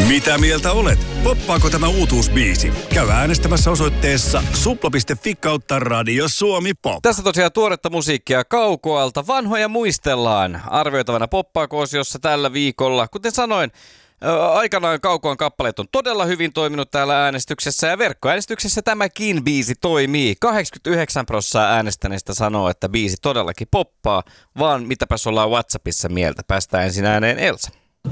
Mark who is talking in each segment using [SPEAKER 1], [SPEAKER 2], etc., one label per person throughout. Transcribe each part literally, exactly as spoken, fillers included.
[SPEAKER 1] Mitä mieltä olet? Poppaako tämä uutuusbiisi? Käy äänestämässä osoitteessa supla piste fi kautta Radio Suomi Pop.
[SPEAKER 2] Tässä tosiaan tuoretta musiikkia Kaukoalta. Vanhoja muistellaan. Arvioitavana Poppaako-osiossa tällä viikolla. Kuten sanoin, aikanaan Kaukoan kappaleet on todella hyvin toiminut täällä äänestyksessä ja verkkoäänestyksessä tämäkin biisi toimii. kahdeksankymmentäyhdeksän prosenttia äänestäneistä sanoo, että biisi todellakin poppaa, vaan mitäpäs ollaan WhatsAppissa mieltä. Päästään ensin ääneen Elsa.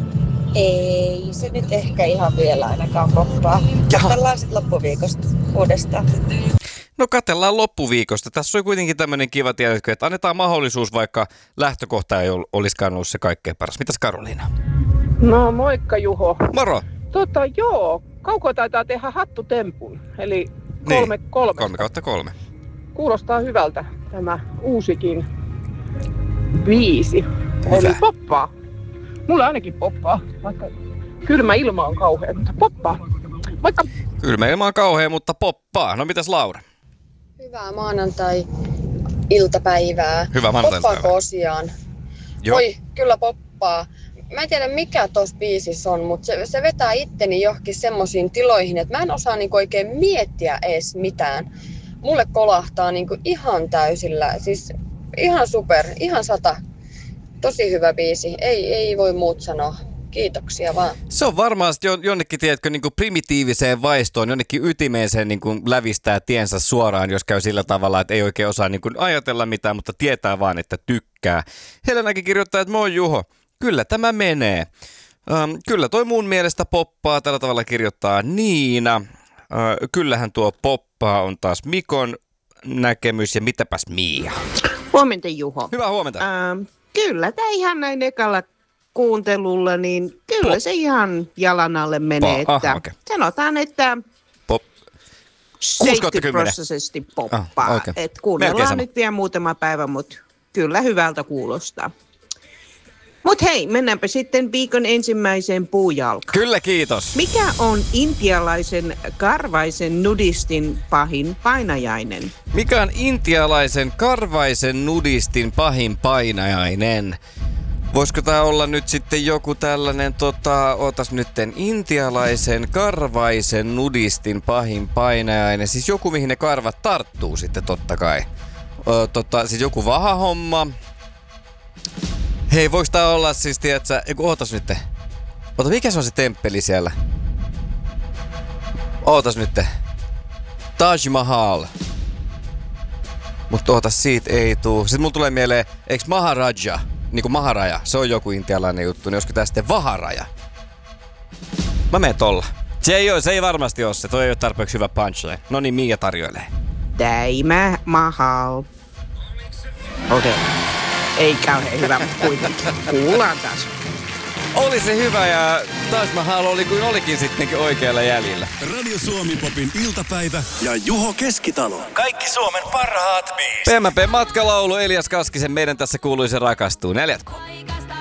[SPEAKER 3] Ei se nyt ehkä ihan vielä ainakaan poppaa. Katsellaan sitten loppuviikosta uudestaan.
[SPEAKER 2] No katsellaan loppuviikosta. Tässä on kuitenkin tämmöinen kiva tiedätkö, että annetaan mahdollisuus, vaikka lähtökohta ei olisikaan ollut se kaikkein paras. Mitäs Karoliina?
[SPEAKER 4] No moikka Juho.
[SPEAKER 2] Moro.
[SPEAKER 4] Tota joo, Kauko taitaa tehdä hattutempun, eli kolme
[SPEAKER 2] niin,
[SPEAKER 4] kolme.
[SPEAKER 2] Kolme kautta kolme.
[SPEAKER 4] Kuulostaa hyvältä tämä uusikin biisi.
[SPEAKER 2] Hyvä.
[SPEAKER 4] Eli poppaa. Mulla ainakin poppaa, vaikka kylmä ilma on kauhea, mutta poppaa. Moikka.
[SPEAKER 2] Kylmä ilma on kauhea, mutta poppaa. No mitäs Laura?
[SPEAKER 5] Hyvää maanantai-iltapäivää.
[SPEAKER 2] Hyvää maanantai-iltapäivää.
[SPEAKER 5] Poppaako osiaan?
[SPEAKER 2] Joo.
[SPEAKER 5] Voi, kyllä poppaa. Mä en tiedä mikä tossa biisissä on, mutta se, se vetää itteni johonkin semmosiin tiloihin, että mä en osaa niinku oikein miettiä edes mitään. Mulle kolahtaa niinku ihan täysillä, siis ihan super, ihan sata. Tosi hyvä biisi, ei, ei voi muut sanoa. Kiitoksia vaan.
[SPEAKER 2] Se on varmasti jonnekin, tiedätkö, niin kuin primitiiviseen vaistoon, jonnekin ytimeeseen niin kuin lävistää tiensä suoraan, jos käy sillä tavalla, että ei oikein osaa niin kuin ajatella mitään, mutta tietää vaan, että tykkää. Helenakin kirjoittaa, että moi Juho, kyllä tämä menee. Ähm, kyllä toi mun mielestä poppaa, tällä tavalla kirjoittaa Niina. Äh, kyllähän tuo poppaa on taas Mikon näkemys ja mitäpäs Mia.
[SPEAKER 6] Huomenta Juho.
[SPEAKER 2] Hyvää huomenta.
[SPEAKER 6] Ähm, kyllä, tämä ihan näin ekalla kuuntelulla, niin kyllä Pop. se ihan jalan alle menee.
[SPEAKER 2] Pa-
[SPEAKER 6] että
[SPEAKER 2] ah, okay.
[SPEAKER 6] Sanotaan, että
[SPEAKER 2] Pop.
[SPEAKER 6] seitsemänkymmentä prosenttisesti poppaa.
[SPEAKER 2] Ah, okay.
[SPEAKER 6] Et kuunnellaan nyt vielä muutama päivä, mutta kyllä hyvältä kuulostaa. Mutta hei, mennäänpä sitten viikon ensimmäiseen puujalkaan.
[SPEAKER 2] Kyllä, kiitos.
[SPEAKER 6] Mikä on intialaisen karvaisen nudistin pahin painajainen?
[SPEAKER 2] Mikä on intialaisen karvaisen nudistin pahin painajainen? Voisiko tää olla nyt sitten joku tällainen, tota, ootas nytten, intialaisen karvaisen nudistin pahin painajainen? Siis joku, mihin ne karvat tarttuu sitten totta kai. Ö, tota, siis joku vahahomma. Hei, voiko tää olla siis, tiedätkö, eiku, ootas nytte. Oota, mikä se on se temppeli siellä? Ootas nytte. Taj Mahal. Mutta ootas, siitä ei tuu. Sitten mulla tulee mieleen, eiks Maharaja? Niinku Maharaja, se on joku intialainen juttu, niin olisiko tää sitten Vaharaja? Mä menen tolla. Se ei, oo, se ei varmasti oo se, toi ei oo tarpeeksi hyvä punchline. No niin, Mia tarjoilee.
[SPEAKER 6] Täimä Mahal. Okei. Okay. Ei kauhean hyvä, mutta kuitenkin. Kuullaan taas.
[SPEAKER 2] Oli se hyvä ja Taj Mahal oli kuin olikin sittenkin oikealla jäljellä.
[SPEAKER 1] Radio Suomi Popin iltapäivä ja Juho Keskitalo. Kaikki Suomen parhaat biisit.
[SPEAKER 2] P M P matkalaulu Elias Kaskisen Meidän tässä kuuluisen rakastuu. Neljätkö?